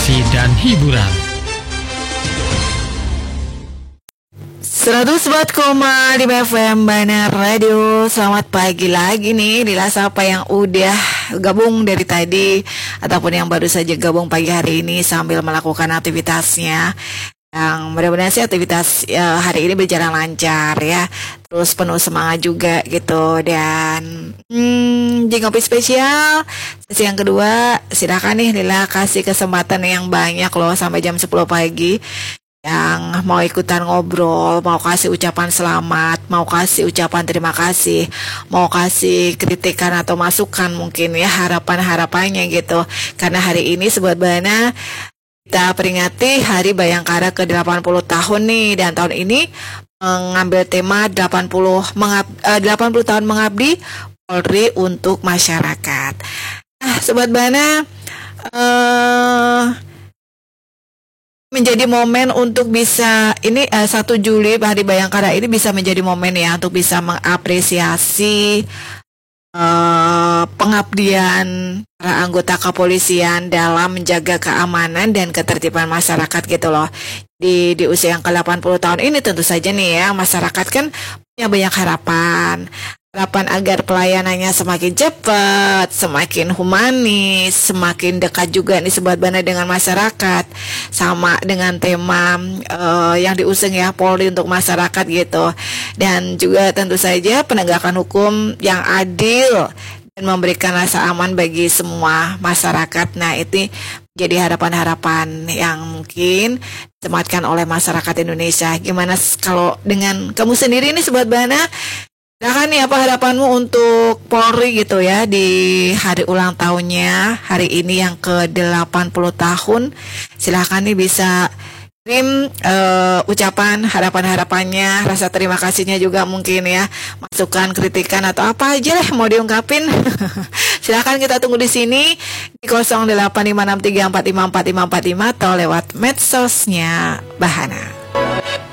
informasi dan hiburan. 104,5 FM Bana Radio. Selamat pagi lagi nih Lila Sapa yang udah gabung dari tadi ataupun yang baru saja gabung pagi hari ini sambil melakukan aktivitasnya. Yang mudah-mudahan sih aktivitas hari ini berjalan lancar ya. Terus penuh semangat juga gitu. Dan di Ngopi Spesial sesi yang kedua, silakan nih Lila kasih kesempatan yang banyak loh sampai jam 10 pagi. Yang mau ikutan ngobrol, mau kasih ucapan selamat, mau kasih ucapan terima kasih, mau kasih kritikan atau masukan mungkin ya, harapan-harapannya gitu. Karena hari ini Sobat Bana kita peringati Hari Bayangkara ke-80 tahun nih. Dan tahun ini mengambil tema 80 tahun mengabdi Polri untuk masyarakat. Nah Sobat Bana, menjadi momen untuk bisa ini 1 Juli Hari Bayangkara ini bisa menjadi momen ya untuk bisa mengapresiasi pengabdian para anggota kepolisian dalam menjaga keamanan dan ketertiban masyarakat gitu loh. Di usia yang ke-80 tahun ini tentu saja nih ya, masyarakat kan punya banyak harapan agar pelayanannya semakin cepat, semakin humanis, semakin dekat juga nih Sobat Bana dengan masyarakat. Sama dengan tema yang diusung ya, Polri untuk masyarakat gitu. Dan juga tentu saja penegakan hukum yang adil dan memberikan rasa aman bagi semua masyarakat. Nah itu jadi harapan-harapan yang mungkin disematkan oleh masyarakat Indonesia. Gimana kalau dengan kamu sendiri nih Sobat Bana? Silahkan nih apa harapanmu untuk Polri gitu ya di hari ulang tahunnya hari ini yang ke-80 tahun. Silahkan nih bisa kirim ucapan harapan-harapannya, rasa terima kasihnya juga mungkin ya, masukan, kritikan atau apa aja lah mau diungkapin. Silahkan kita tunggu di sini di 085634545545 atau lewat medsosnya Bahana.